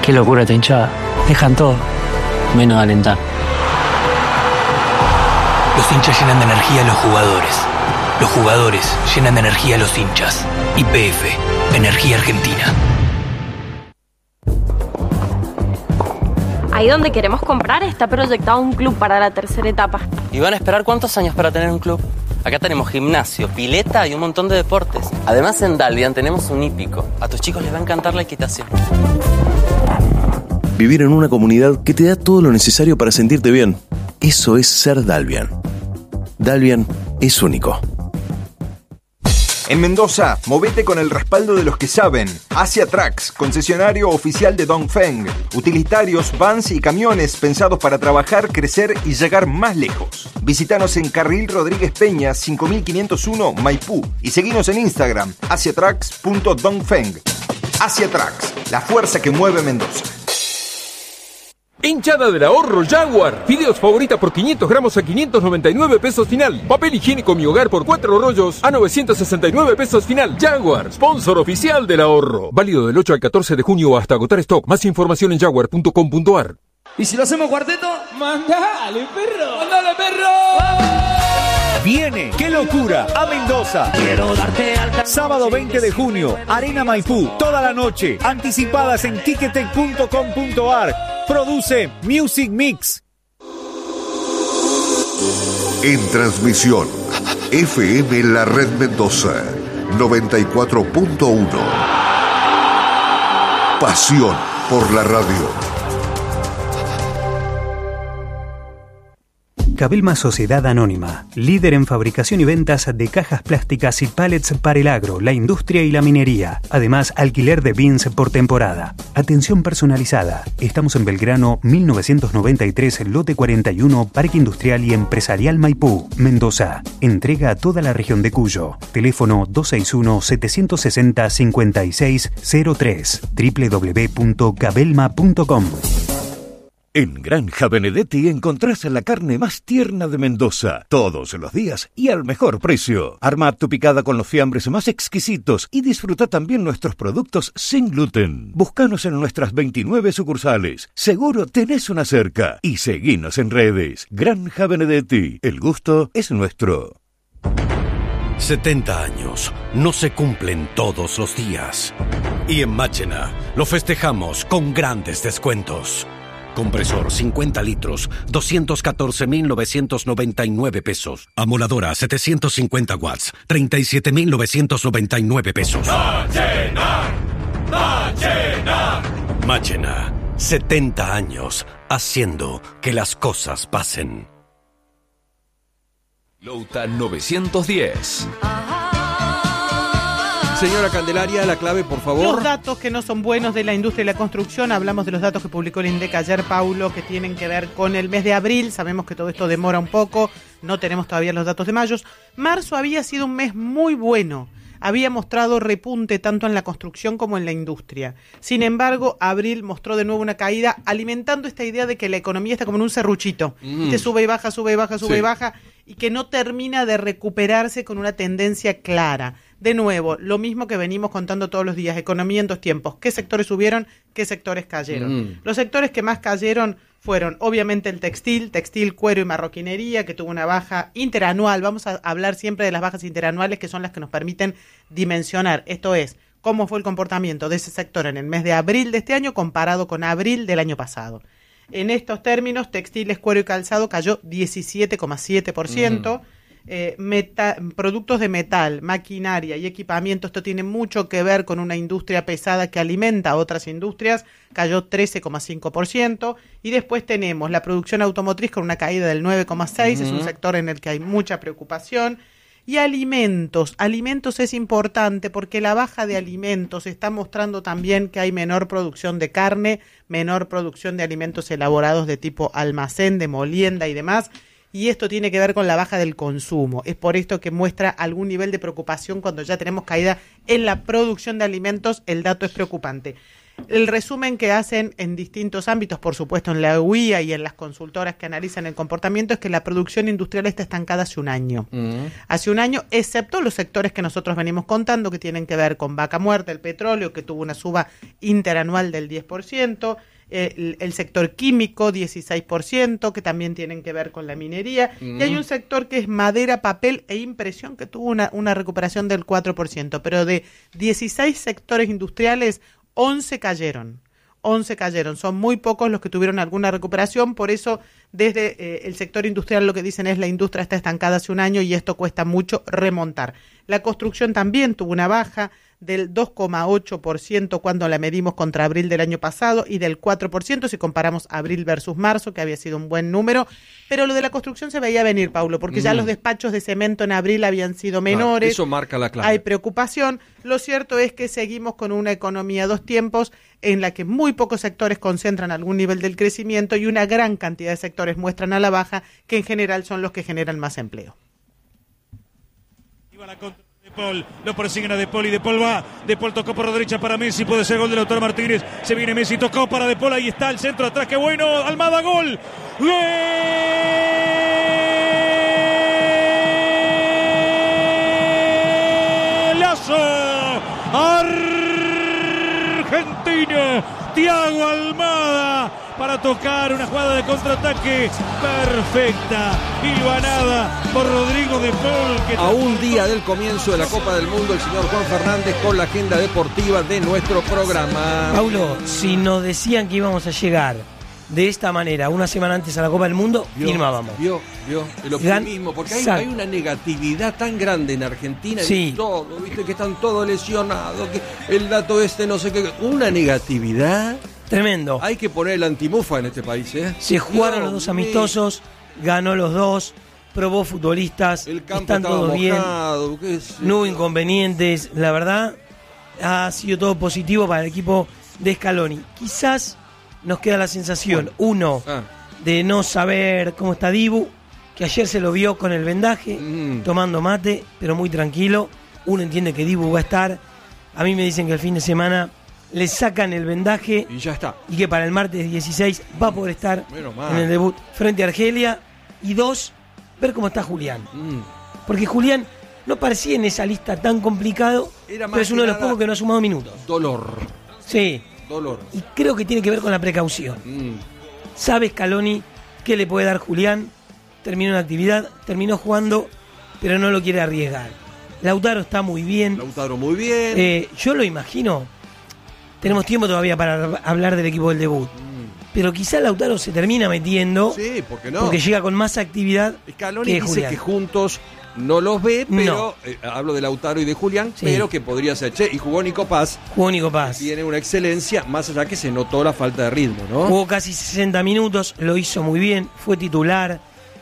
Qué locura esta hinchada. Dejan todo, menos alentar. Los hinchas llenan de energía a los jugadores. Los jugadores llenan de energía a los hinchas. YPF, Energía Argentina. Ahí donde queremos comprar está proyectado un club para la tercera etapa. ¿Y van a esperar cuántos años para tener un club? Acá tenemos gimnasio, pileta y un montón de deportes. Además en Dalvian tenemos un hípico. A tus chicos les va a encantar la equitación. Vivir en una comunidad que te da todo lo necesario para sentirte bien. Eso es ser Dalvian. Dalvian es único. En Mendoza, movete con el respaldo de los que saben. Asia Trucks, concesionario oficial de Dongfeng. Utilitarios, vans y camiones pensados para trabajar, crecer y llegar más lejos. Visítanos en Carril Rodríguez Peña, 5501, Maipú. Y seguinos en Instagram, asiatrucks.dongfeng. Asia Trucks, la fuerza que mueve Mendoza. Hinchada del ahorro Jaguar. Fideos favorita por 500 gramos a 599 pesos final. Papel higiénico Mi Hogar por 4 rollos a 969 pesos final. Jaguar, sponsor oficial del ahorro. Válido del 8 al 14 de junio hasta agotar stock. Más información en jaguar.com.ar. ¿Y si lo hacemos cuarteto? ¡Mandale, perro! ¡Mandale, perro! Viene, ¡qué locura!, a Mendoza. Quiero darte alta. Sábado 20 de junio, Arena Maipú, toda la noche. Anticipadas en ticketek.com.ar. Produce Music Mix. En transmisión, FM La Red Mendoza, 94.1. Pasión por la radio. Cabelma Sociedad Anónima, líder en fabricación y ventas de cajas plásticas y pallets para el agro, la industria y la minería. Además, alquiler de bins por temporada. Atención personalizada. Estamos en Belgrano, 1993, lote 41, Parque Industrial y Empresarial Maipú, Mendoza. Entrega a toda la región de Cuyo. Teléfono 261-760-5603. www.cabelma.com. En Granja Benedetti encontrás la carne más tierna de Mendoza, todos los días y al mejor precio. Arma tu picada con los fiambres más exquisitos y disfruta también nuestros productos sin gluten. Búscanos en nuestras 29 sucursales. Seguro tenés una cerca. Y seguinos en redes. Granja Benedetti. El gusto es nuestro. 70 años no se cumplen todos los días. Y en Máchena lo festejamos con grandes descuentos. Compresor 50 litros, 214.999 pesos. Amoladora 750 watts, 37.999 pesos. ¡Máchena! ¡Máchena! Máchena, 70 años haciendo que las cosas pasen. Louta 910. Señora Candelaria, la clave, por favor. Los datos que no son buenos de la industria y la construcción. Hablamos de los datos que publicó el INDEC ayer, Paulo, que tienen que ver con el mes de abril. Sabemos que todo esto demora un poco. No tenemos todavía los datos de mayo. Marzo había sido un mes muy bueno. Había mostrado repunte tanto en la construcción como en la industria. Sin embargo, abril mostró de nuevo una caída, alimentando esta idea de que la economía está como en un serruchito. Te sube y baja, sube y baja, sube y baja, y que no termina de recuperarse con una tendencia clara. De nuevo, lo mismo que venimos contando todos los días, economía en dos tiempos. ¿Qué sectores subieron? ¿Qué sectores cayeron? Los sectores que más cayeron fueron, obviamente, el textil, cuero y marroquinería, que tuvo una baja interanual. Vamos a hablar siempre de las bajas interanuales, que son las que nos permiten dimensionar. Esto es, cómo fue el comportamiento de ese sector en el mes de abril de este año comparado con abril del año pasado. En estos términos, textiles, cuero y calzado cayó 17,7%. Productos de metal, maquinaria y equipamiento, esto tiene mucho que ver con una industria pesada que alimenta a otras industrias, cayó 13,5%, y después tenemos la producción automotriz con una caída del 9,6%, es un sector en el que hay mucha preocupación. Y alimentos es importante porque la baja de alimentos está mostrando también que hay menor producción de carne, menor producción de alimentos elaborados de tipo almacén, de molienda y demás. y esto tiene que ver con la baja del consumo. Es por esto que muestra algún nivel de preocupación cuando ya tenemos caída en la producción de alimentos. El dato es preocupante. El resumen que hacen en distintos ámbitos, por supuesto en la UIA y en las consultoras que analizan el comportamiento, es que la producción industrial está estancada hace un año. Hace un año, excepto los sectores que nosotros venimos contando, que tienen que ver con vaca muerta, el petróleo, que tuvo una suba interanual del 10%, el sector químico 16%, que también tienen que ver con la minería, y hay un sector que es madera, papel e impresión, que tuvo una recuperación del 4%, pero de 16 sectores industriales, 11 cayeron. Son muy pocos los que tuvieron alguna recuperación, por eso desde el sector industrial lo que dicen es la industria está estancada hace un año y esto cuesta mucho remontar. La construcción también tuvo una baja del 2,8% cuando la medimos contra abril del año pasado y del 4% si comparamos abril versus marzo, que había sido un buen número, pero lo de la construcción se veía venir, Paulo, porque ya los despachos de cemento en abril habían sido menores. Eso marca la clave. Hay preocupación. Lo cierto es que seguimos con una economía a dos tiempos en la que muy pocos sectores concentran algún nivel del crecimiento y una gran cantidad de sectores muestran a la baja, que en general son los que generan más empleo. Paul, lo persiguen a De Paul y De Paul va. De Paul tocó por la derecha para Messi, puede ser gol de Lautaro Martínez. Se viene Messi, tocó para De Paul, ahí está el centro atrás, qué bueno. Almada, gol. ¡Golazo! Argentina, Thiago Almada para tocar una jugada de contraataque perfecta, hilvanada por Rodrigo De Paul. A un día del comienzo de la Copa del Mundo, el señor Juan Fernández con la agenda deportiva de nuestro programa. Paulo, si nos decían que íbamos a llegar de esta manera una semana antes a la Copa del Mundo, firmábamos. Vio el optimismo, porque hay una negatividad tan grande en Argentina, sí. En todo, viste que están todos lesionados, que el dato no sé qué, una negatividad tremendo. Hay que poner el antimufa en este país, ¿eh? Se jugaron los dos amistosos, ganó los dos, probó futbolistas, el campo están todos mojado, bien, no hubo inconvenientes, la verdad ha sido todo positivo para el equipo de Scaloni. Quizás nos queda la sensación, de no saber cómo está Dibu, que ayer se lo vio con el vendaje, tomando mate, pero muy tranquilo. Uno entiende que Dibu va a estar. A mí me dicen que el fin de semana le sacan el vendaje y ya está. Y que para el martes 16 va a poder estar en el debut frente a Argelia. Y dos, ver cómo está Julián. Porque Julián no parecía en esa lista tan complicado, pero es uno de los pocos que no ha sumado minutos. Dolor. Sí. Dolor. Y creo que tiene que ver con la precaución. Sabe Scaloni qué le puede dar Julián. Terminó en actividad, terminó jugando, pero no lo quiere arriesgar. Lautaro está muy bien. Yo lo imagino. Tenemos tiempo todavía para hablar del equipo del debut. Pero quizá Lautaro se termina metiendo. Sí, ¿por qué no? Porque llega con más actividad. Scaloni que dice Julián. que juntos no los ve, pero hablo de Lautaro y de Julián, pero que podría ser. Y jugó Nico Paz. Tiene una excelencia, más allá que se notó la falta de ritmo, ¿no? Jugó casi 60 minutos, lo hizo muy bien, fue titular.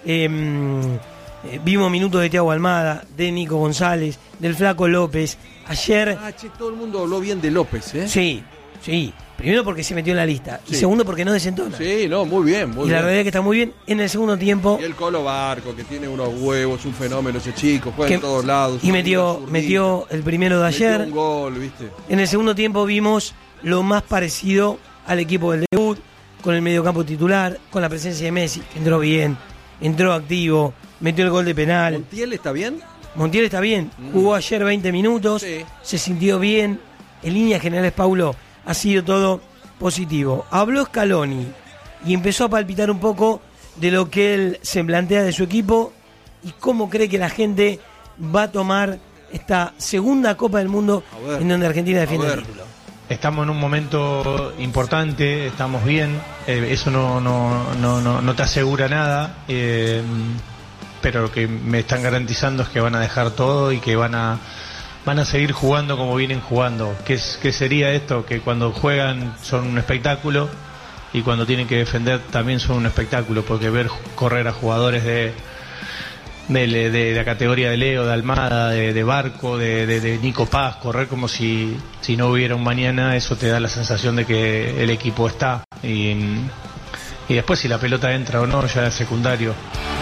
Vimos minutos de Thiago Almada, de Nico González, del Flaco López. Ayer. Todo el mundo habló bien de López, ¿eh? Sí. Primero porque se metió en la lista. Y segundo porque no desentona. Sí, muy bien. La realidad es que está muy bien. En el segundo tiempo. Y el Colo Barco, que tiene unos huevos, un fenómeno ese chico, juega en todos lados. Y metió el primero de ayer. Metió un gol, ¿viste? En el segundo tiempo vimos lo más parecido al equipo del debut, con el mediocampo titular, con la presencia de Messi, que entró bien, entró activo, metió el gol de penal. ¿Montiel está bien? Montiel está bien. Jugó ayer 20 minutos, se sintió bien. En líneas generales, Paulo, ha sido todo positivo. Habló Scaloni y empezó a palpitar un poco de lo que él se plantea de su equipo y cómo cree que la gente va a tomar esta segunda Copa del Mundo en donde Argentina defiende el título. Estamos en un momento importante, estamos bien, eso no te asegura nada, pero lo que me están garantizando es que van a dejar todo y que van a seguir jugando como vienen jugando. ¿Qué sería esto? Que cuando juegan son un espectáculo y cuando tienen que defender también son un espectáculo, porque ver correr a jugadores de la categoría de Leo, de Almada, de Barco, de Nico Paz, correr como si no hubiera un mañana, eso te da la sensación de que el equipo está. Y después si la pelota entra o no ya es secundario.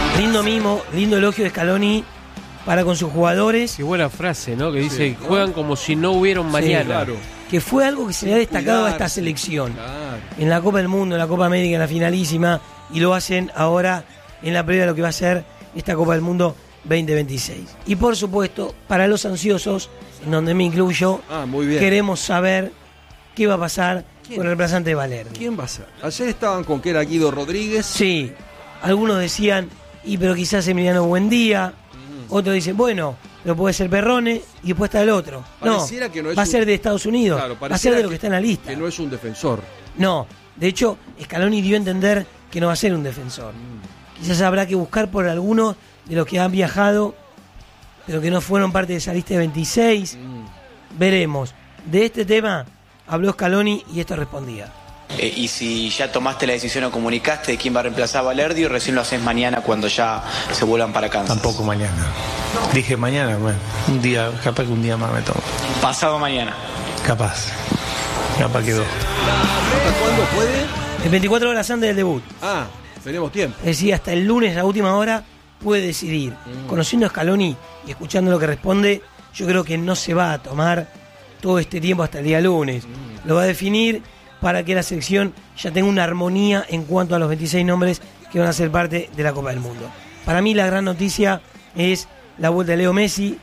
Lindo mimo, lindo elogio de Scaloni para con sus jugadores. Qué buena frase, ¿no? Que dice, ¿no? Juegan como si no hubiera un mañana. Sí, claro. Que fue algo que se le ha destacado a esta selección. Claro. En la Copa del Mundo, en la Copa América, en la finalísima, y lo hacen ahora en la previa de lo que va a ser esta Copa del Mundo 2026. Y por supuesto, para los ansiosos, en donde me incluyo, muy bien. Queremos saber qué va a pasar con el reemplazante de Valerdi. ¿Quién va a ser? Ayer estaban con que era Guido Rodríguez. Sí, algunos decían, pero quizás Emiliano Buendía. Otros dicen, bueno, pero puede ser Perrone, y después está el otro. Pareciera que no es va a ser de Estados Unidos, claro, va a ser de lo que está en la lista. Que no es un defensor. No, de hecho, Scaloni dio a entender que no va a ser un defensor. Quizás habrá que buscar por algunos de los que han viajado, pero que no fueron parte de esa lista de 26. Veremos. De este tema habló Scaloni y esto respondía. Y si ya tomaste la decisión o comunicaste de quién va a reemplazar a Valerdi, o recién lo haces mañana cuando ya se vuelvan para Kansas. Tampoco mañana. Dije mañana, bueno, un día, capaz que un día más me tomo. Pasado mañana. Capaz quedó. ¿Cuándo puede? El 24 horas antes del debut. Tenemos tiempo. Es decir, hasta el lunes a última hora puede decidir. Conociendo a Scaloni y escuchando lo que responde, yo creo que no se va a tomar todo este tiempo hasta el día lunes. Lo va a definir para que la selección ya tenga una armonía en cuanto a los 26 nombres que van a ser parte de la Copa del Mundo. Para mí la gran noticia es la vuelta de Leo Messi.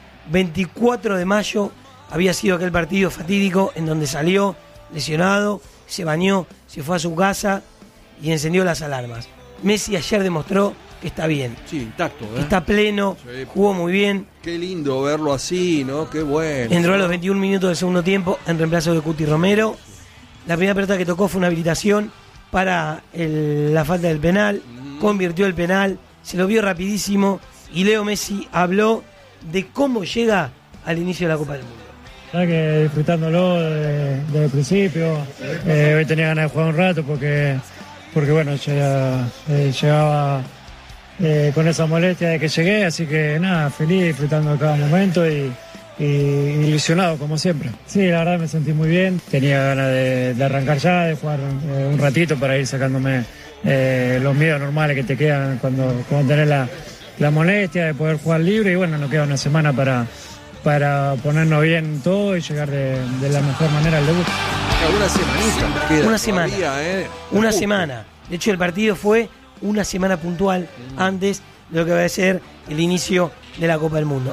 24 de mayo había sido aquel partido fatídico en donde salió lesionado, se bañó, se fue a su casa y encendió las alarmas. Messi ayer demostró que está bien. Sí, intacto. Que está pleno, jugó muy bien. Qué lindo verlo así, ¿no? Qué bueno. Entró a los 21 minutos del segundo tiempo en reemplazo de Cuti Romero. La primera pelota que tocó fue una habilitación para la falta del penal. Convirtió el penal, se lo vio rapidísimo y Leo Messi habló de cómo llega al inicio de la Copa del Mundo. La verdad que disfrutándolo desde el principio. Hoy tenía ganas de jugar un rato porque bueno, llegaba con esa molestia de que llegué, así que nada, feliz, disfrutando de cada momento y ilusionado como siempre. Sí, la verdad me sentí muy bien, tenía ganas de arrancar ya, de jugar un ratito para ir sacándome los miedos normales que te quedan cuando tenés la molestia de poder jugar libre, y bueno, nos queda una semana para ponernos bien todo y llegar de la mejor manera al debut. Una semanita queda. Una semana. Todavía, Una semana. De hecho, el partido fue una semana puntual antes de lo que va a ser el inicio de la Copa del Mundo.